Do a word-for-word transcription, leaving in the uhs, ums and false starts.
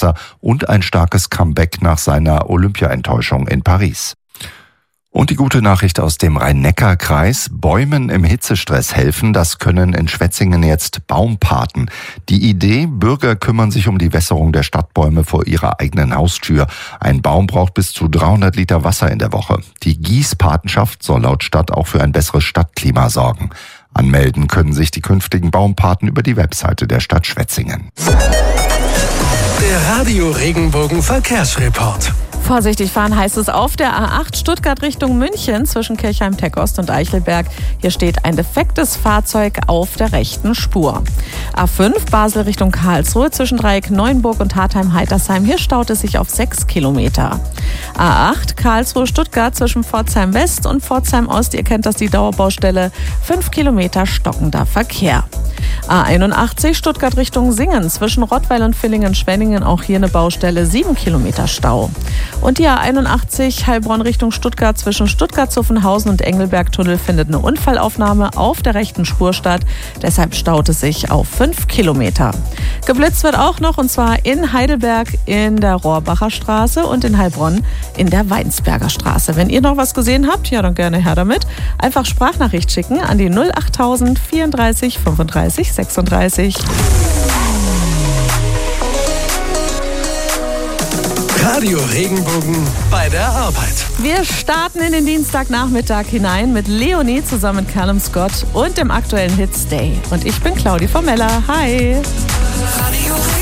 Wasser und ein starkes Comeback nach seiner Olympia-Enttäuschung in Paris. Und die gute Nachricht aus dem Rhein-Neckar-Kreis: Bäumen im Hitzestress helfen, das können in Schwetzingen jetzt Baumpaten. Die Idee: Bürger kümmern sich um die Wässerung der Stadtbäume vor ihrer eigenen Haustür. Ein Baum braucht bis zu dreihundert Liter Wasser in der Woche. Die Gießpatenschaft soll laut Stadt auch für ein besseres Stadtklima sorgen. Anmelden können sich die künftigen Baumpaten über die Webseite der Stadt Schwetzingen. Der Radio Regenbogen Verkehrsreport. Vorsichtig fahren heißt es auf der A acht Stuttgart Richtung München zwischen Kirchheim-Tech-Ost und Eichelberg. Hier steht ein defektes Fahrzeug auf der rechten Spur. A fünf Basel Richtung Karlsruhe zwischen Dreieck Neuenburg und Hartheim-Heitersheim. Hier staut es sich auf sechs Kilometer. A acht Karlsruhe-Stuttgart zwischen Pforzheim West und Pforzheim Ost. Ihr kennt das, die Dauerbaustelle. fünf Kilometer stockender Verkehr. A einundachtzig Stuttgart Richtung Singen zwischen Rottweil und Villingen-Schwenningen. Auch hier eine Baustelle, sieben Kilometer Stau. Und die A einundachtzig Heilbronn Richtung Stuttgart zwischen Stuttgart-Zuffenhausen und Engelberg-Tunnel findet eine Unfallaufnahme auf der rechten Spur statt. Deshalb staut es sich auf fünf Kilometer. Geblitzt wird auch noch, und zwar in Heidelberg in der Rohrbacher Straße und in Heilbronn in der Weinsberger Straße. Wenn ihr noch was gesehen habt, ja, dann gerne her damit. Einfach Sprachnachricht schicken an die null achttausend vierunddreißig fünfunddreißig sechsunddreißig. Radio Regenbogen bei der Arbeit. Wir starten in den Dienstagnachmittag hinein mit Leonie zusammen mit Callum Scott und dem aktuellen Hit Stay. Und ich bin Claudi Formella. Hi. Radio